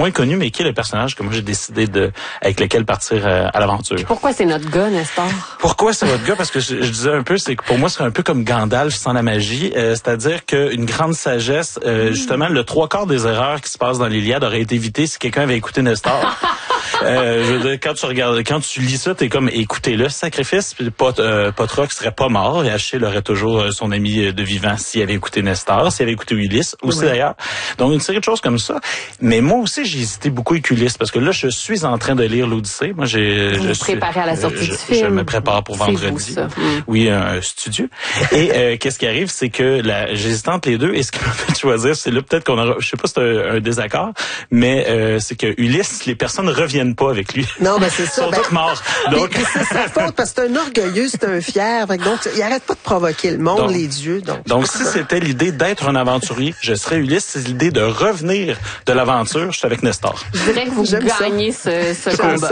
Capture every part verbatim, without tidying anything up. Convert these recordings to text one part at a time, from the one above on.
moins connu, mais qui est le personnage que moi j'ai décidé de avec lequel partir euh, à l'aventure. Puis pourquoi c'est notre gars, Nestor? Pourquoi c'est votre gars? Parce que je, je disais un peu, c'est que pour moi, c'est un peu comme Gandalf sans la magie. Euh, c'est-à-dire qu'une grande sagesse, euh, mm. justement, le trois quarts des erreurs qui se passent dans l'Iliade auraient été évitées si quelqu'un avait écouté Nestor. euh, je veux dire, quand tu regardes, quand tu lis ça, t'es comme, écoutez-le, ce sacrifice. Puis Pot, euh, Potrock serait pas mort et Achille aurait toujours euh, son ami de vivant s'il avait écouté Nestor, s'il avait écouté Ulysse aussi oui. d'ailleurs. Donc une série de choses comme ça. Mais moi aussi, j'ai hésité beaucoup avec Ulysse parce que là, je suis en train de lire l'Odyssée. Moi, j'ai, Vous je suis, préparez à la sortie je, du film. Je me prépare pour vendredi. Vous, ça. Oui, un studio. Et euh, qu'est-ce qui arrive, c'est que la, j'hésite entre les deux. Et ce qui m'a fait choisir, c'est là peut-être qu'on aura, je sais pas si c'est un, un désaccord, mais euh, c'est que Ulysse, les personnes ne reviennent pas avec lui. Non, ben c'est ça. Ils sont ben, tous morts. Donc mais, mais c'est sa faute parce que c'est un orgueilleux, c'est un fier. Donc il arrête pas de provoquer le monde, donc, les dieux. Donc, donc si c'était l'idée d'être un aventurier, je serais Ulysse. C'est l'idée de revenir de l'aventure. Je suis avec Nestor. Je dirais que vous J'aime gagnez ça. ce, ce combat.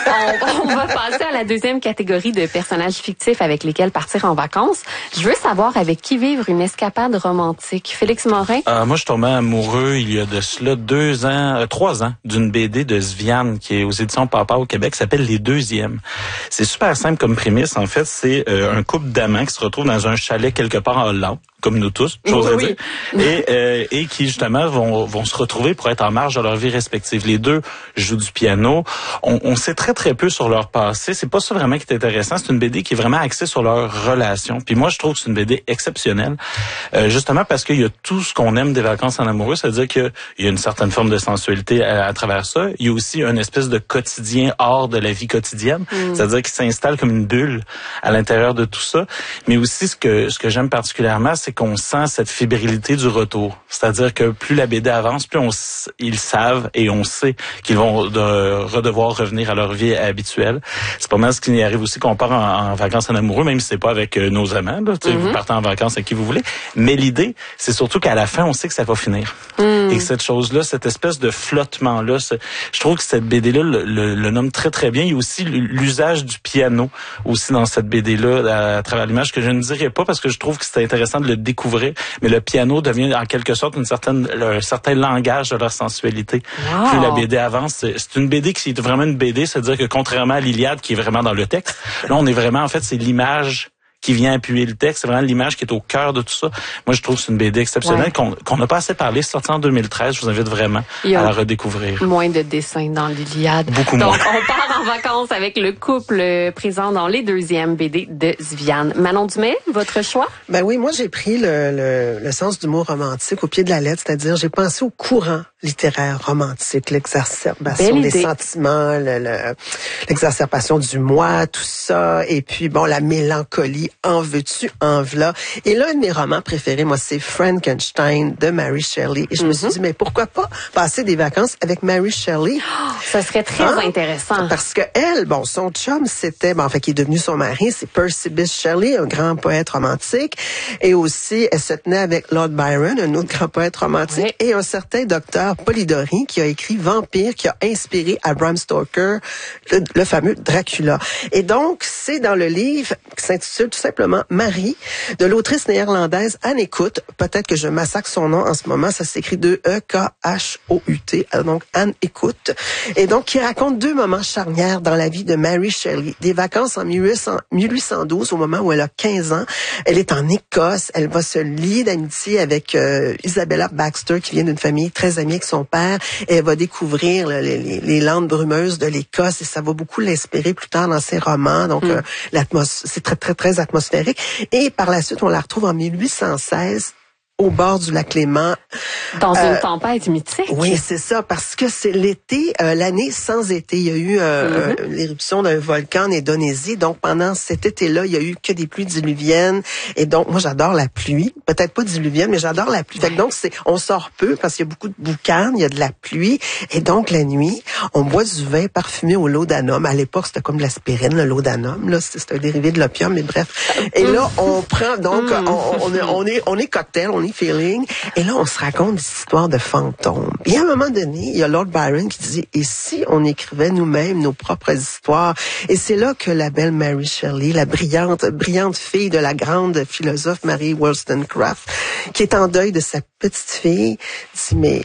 on, on va passer à la deuxième catégorie de personnages fictifs avec lesquels partir en vacances. Je veux savoir avec qui vivre une escapade romantique. Félix Morin? Euh, moi, je tombais amoureux il y a de cela deux ans, euh, trois ans, d'une B D de Sviane qui est aux éditions Papa au Québec, qui s'appelle Les Deuxièmes. C'est super simple comme prémisse. En fait, c'est euh, un couple d'amants qui se retrouve dans un chalet quelque part en Hollande, comme nous tous, chose oui, à dire, oui. et, euh, et qui justement vont, vont se retrouver pour être en marge de leur vie respective. Les deux jouent du piano. On, on sait très très peu sur leur passé. C'est pas ça vraiment qui est intéressant. C'est une B D qui est vraiment axée sur leur relation. Puis moi, je trouve que c'est une B D exceptionnelle, euh, justement parce qu'il y a tout ce qu'on aime des vacances en amoureux. C'est-à-dire qu'il y a une certaine forme de sensualité à, à travers ça. Il y a aussi une espèce de quotidien hors de la vie quotidienne. Mm. C'est-à-dire qu'il s'installe comme une bulle à l'intérieur de tout ça. Mais aussi, ce que ce que j'aime particulièrement, c'est qu'on sent cette fébrilité du retour. C'est-à-dire que plus la B D avance, plus on, ils savent et on sait qu'ils vont de, redevoir revenir à leur vie habituelle. C'est pas mal ce qui y arrive aussi qu'on part en, en vacances en amoureux, même si c'est pas avec euh, nos amants. Là, mm-hmm. Vous partez en vacances avec qui vous voulez. Mais l'idée, c'est surtout qu'à la fin, on sait que ça va finir. Mm. Et que cette chose-là, cette espèce de flottement-là, je trouve que cette B D-là le, le, le nomme très, très bien. Il y a aussi l'usage du piano aussi dans cette B D-là à, à travers l'image que je ne dirais pas parce que je trouve que c'est intéressant de le découvrir. Mais le piano devient en quelque sorte une certaine, un certain langage de leur sensualité. Wow. Plus la B D avance, c'est, c'est une B D qui est vraiment une B D, c'est-à-dire que contrairement à l'Iliade qui est vraiment dans le texte, là on est vraiment, en fait, c'est l'image qui vient appuyer le texte. C'est vraiment l'image qui est au cœur de tout ça. Moi, je trouve que c'est une B D exceptionnelle ouais. qu'on qu'on n'a pas assez parlé. C'est sorti en deux mille treize. Je vous invite vraiment à la redécouvrir. Moins de dessins dans l'Iliade. Beaucoup Donc, moins. Donc, on part en vacances avec le couple présent dans les deuxièmes B D de Sviane. Manon Dumais, votre choix? Ben oui, moi, j'ai pris le, le, le sens du mot romantique au pied de la lettre. C'est-à-dire, j'ai pensé au courant littéraire romantique, l'exacerbation des sentiments, le, le, l'exacerbation du moi, tout ça. Et puis, bon, la mélancolie. En veux-tu, en v'là. Et l'un de mes romans préférés, moi, c'est Frankenstein de Mary Shelley. Et je mm-hmm. me suis dit, mais pourquoi pas passer des vacances avec Mary Shelley? Oh, ça serait très hein? intéressant. Parce que elle, bon, son chum, c'était, bon, en fait, qui est devenu son mari, c'est Percy Bysshe Shelley, un grand poète romantique. Et aussi, elle se tenait avec Lord Byron, un autre grand poète romantique. Oui. Et un certain docteur Polidori, qui a écrit Vampire, qui a inspiré à Bram Stoker, le, le fameux Dracula. Et donc, c'est dans le livre qui s'intitule tout simplement Marie, de l'autrice néerlandaise Anne Écoute. Peut-être que je massacre son nom en ce moment. Ça s'écrit de E K H O U T. Donc, Anne Écoute. Et donc, qui raconte deux moments charnières dans la vie de Mary Shelley. Des vacances en mille huit cent douze, au moment où elle a quinze ans. Elle est en Écosse. Elle va se lier d'amitié avec euh, Isabella Baxter, qui vient d'une famille très amie avec son père. Et elle va découvrir les, les, les landes brumeuses de l'Écosse. Et ça va beaucoup l'inspirer plus tard dans ses romans. Donc, mm. euh, l'atmosphère, c'est très, très, très atmosphérique. Et par la suite, on la retrouve en mille huit cent seize au bord du lac Léman. Dans euh, une tempête mythique. Oui, c'est ça, parce que c'est l'été, euh, l'année sans été. Il y a eu euh, mm-hmm. euh, l'éruption d'un volcan en Indonésie. Donc, pendant cet été-là, il y a eu que des pluies diluviennes. Et donc, moi, j'adore la pluie. Peut-être pas diluvienne, mais j'adore la pluie. Ouais. Fait que donc, c'est, on sort peu parce qu'il y a beaucoup de boucan, il y a de la pluie. Et donc, la nuit, on boit du vin parfumé au laudanum. À l'époque, c'était comme de l'aspirine, le laudanum. Là, c'est un dérivé de l'opium, mais bref. Et là, on prend, donc, mm. on, on, est, on est, on est cocktail, on est feeling. Et là, on se raconte des histoires de fantômes. Et à un moment donné, il y a Lord Byron qui dit, et si on écrivait nous-mêmes nos propres histoires? Et c'est là que la belle Mary Shelley, la brillante, brillante fille de la grande philosophe Mary Wollstonecraft, qui est en deuil de sa petite fille, dit, mais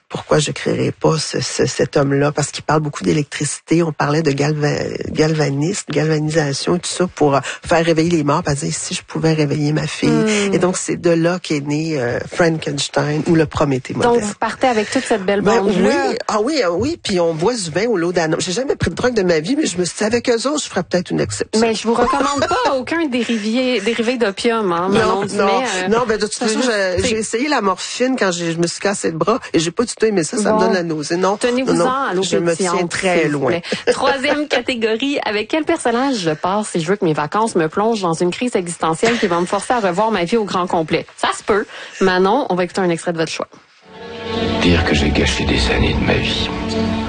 pourquoi je créerais pas ce, ce, cet homme-là, parce qu'il parle beaucoup d'électricité. On parlait de galva, galvanisme, galvanisation, tout ça pour faire réveiller les morts. Pas dire si je pouvais réveiller ma fille. Mm. Et donc c'est de là qu'est né euh, Frankenstein ou le Prométhée moderne. Donc vous partez avec toute cette belle bande ben, là. Oui, ah oui, ah oui. Puis on boit du vin au lot d'annonce. J'ai jamais pris de drogue de ma vie, mais je me suis dit avec eux autres, je ferais peut-être une exception. Mais je vous recommande pas aucun dérivé dérivé d'opium, hein. Non, non, euh, non. Ben de toute façon, j'ai essayé la morphine quand je me suis cassé le bras et j'ai pas du tout aimé ça. Ça bon. me donne la nausée. Non, tenez-vous-en à l'eau je me tiens très loin. Troisième catégorie, avec quel personnage je pars si je veux que mes vacances me plongent dans une crise existentielle qui va me forcer à revoir ma vie au grand complet? Ça se peut. Manon, on va écouter un extrait de votre choix. Dire que j'ai gâché des années de ma vie.